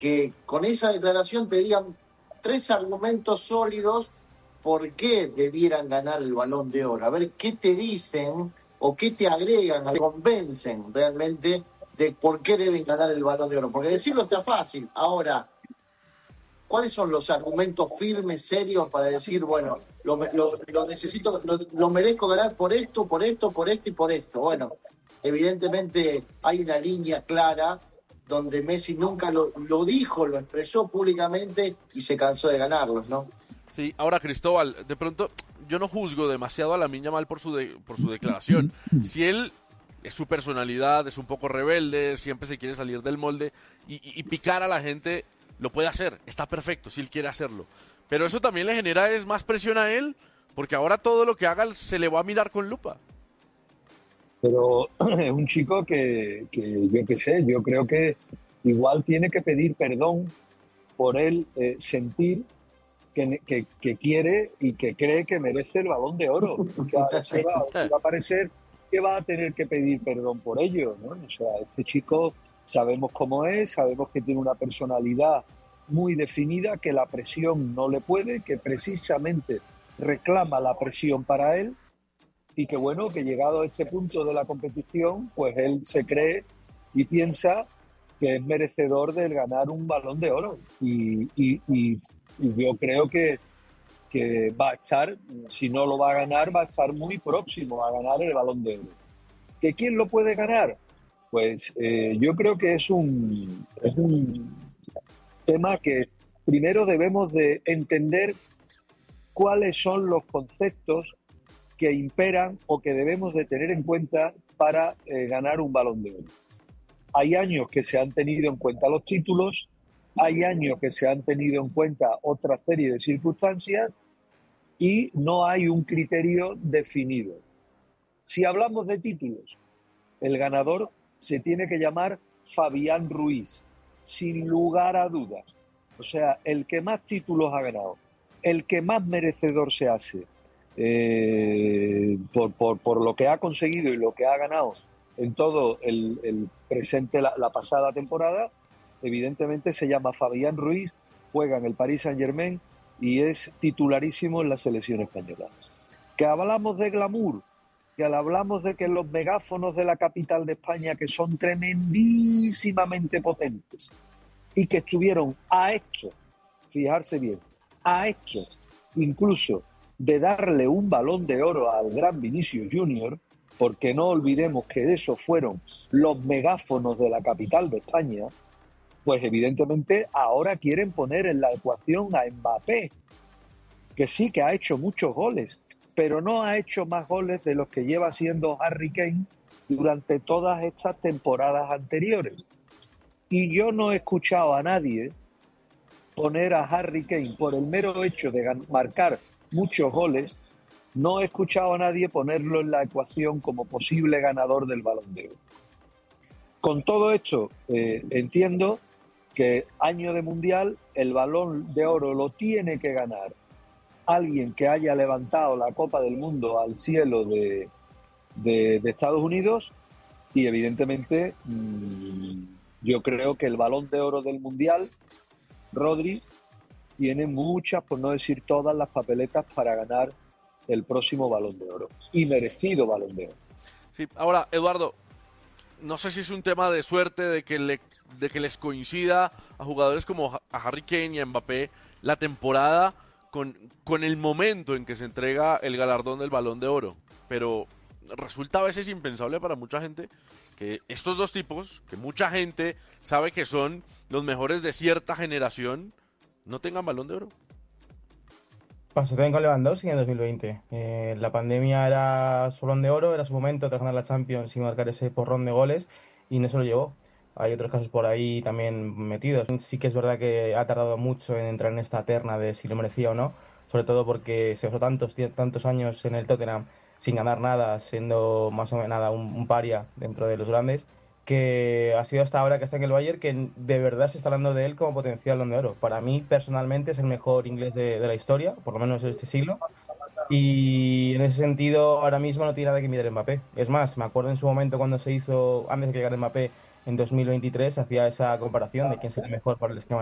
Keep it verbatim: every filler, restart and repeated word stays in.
que con esa declaración te digan tres argumentos sólidos por qué debieran ganar el Balón de Oro. A ver qué te dicen o qué te agregan, te convencen realmente de por qué deben ganar el Balón de Oro. Porque decirlo está fácil. Ahora, ¿cuáles son los argumentos firmes, serios para decir, bueno, lo, lo, lo necesito, lo, lo merezco ganar por esto, por esto, por esto y por esto? Bueno, evidentemente hay una línea clara donde Messi nunca lo, lo dijo, lo expresó públicamente y se cansó de ganarlos, ¿no? Sí, ahora Cristóbal, de pronto yo no juzgo demasiado a Lamine Yamal por su, de, por su declaración. Si él es su personalidad, es un poco rebelde, siempre se quiere salir del molde y, y, y picar a la gente, lo puede hacer, está perfecto si él quiere hacerlo. Pero eso también le genera es más presión a él, porque ahora todo lo que haga se le va a mirar con lupa. Pero es un chico que, que yo qué sé, yo creo que igual tiene que pedir perdón por él eh, sentir que, que, que quiere y que cree que merece el Balón de Oro. O sea, se va, se va a parecer que va a tener que pedir perdón por ello, ¿no? O sea, este chico sabemos cómo es, sabemos que tiene una personalidad muy definida, que la presión no le puede, que precisamente reclama la presión para él y que bueno, que llegado a este punto de la competición, pues él se cree y piensa que es merecedor de ganar un Balón de Oro y, y, y, y yo creo que, que va a estar, si no lo va a ganar, va a estar muy próximo a ganar el Balón de Oro. ¿Que quién lo puede ganar? Pues eh, yo creo que es un, es un tema que primero debemos de entender cuáles son los conceptos que imperan o que debemos de tener en cuenta para eh, ganar un Balón de Oro. Hay años que se han tenido en cuenta los títulos, hay años que se han tenido en cuenta otra serie de circunstancias y no hay un criterio definido. Si hablamos de títulos, el ganador se tiene que llamar Fabián Ruiz, sin lugar a dudas. O sea, el que más títulos ha ganado, el que más merecedor se hace eh, por, por, por lo que ha conseguido y lo que ha ganado en todo el, el presente, la, la pasada temporada, evidentemente se llama Fabián Ruiz, juega en el Paris Saint-Germain y es titularísimo en la selección española. Que hablamos de glamour, que hablamos de que los megáfonos de la capital de España, que son tremendísimamente potentes y que estuvieron a esto, fijarse bien, a esto, incluso de darle un Balón de Oro al gran Vinicius Junior, porque no olvidemos que esos fueron los megáfonos de la capital de España, pues evidentemente ahora quieren poner en la ecuación a Mbappé, que sí que ha hecho muchos goles, pero no ha hecho más goles de los que lleva haciendo Harry Kane durante todas estas temporadas anteriores. Y yo no he escuchado a nadie poner a Harry Kane por el mero hecho de marcar muchos goles, no he escuchado a nadie ponerlo en la ecuación como posible ganador del Balón de Oro. Con todo esto, eh, entiendo que año de Mundial, el Balón de Oro lo tiene que ganar alguien que haya levantado la Copa del Mundo al cielo de, de, de Estados Unidos y evidentemente mmm, yo creo que el Balón de Oro del Mundial, Rodri, tiene muchas, por no decir todas, las papeletas para ganar el próximo Balón de Oro. Y merecido Balón de Oro. Sí, ahora, Eduardo, no sé si es un tema de suerte, de que, le, de que les coincida a jugadores como a Harry Kane y a Mbappé la temporada con, con el momento en que se entrega el galardón del Balón de Oro. Pero resulta a veces impensable para mucha gente que estos dos tipos, que mucha gente sabe que son los mejores de cierta generación, no tengan Balón de Oro. Pasó también con Lewandowski en dos mil veinte. Eh, la pandemia era su Balón de Oro, era su momento tras ganar la Champions y marcar ese porrón de goles y no se lo llevó. Hay otros casos por ahí también metidos. Sí que es verdad que ha tardado mucho en entrar en esta terna de si lo merecía o no, sobre todo porque se pasó tantos, tantos años en el Tottenham sin ganar nada, siendo más o menos nada un, un paria dentro de los grandes, que ha sido hasta ahora que está en el Bayern que de verdad se está hablando de él como potencial Balón de Oro. Para mí, personalmente, es el mejor inglés de, de la historia, por lo menos de este siglo. Y en ese sentido, ahora mismo no tiene nada que mirar Mbappé. Es más, me acuerdo en su momento cuando se hizo, antes de que llegara Mbappé, en dos mil veintitrés se hacía esa comparación de quién será mejor para el esquema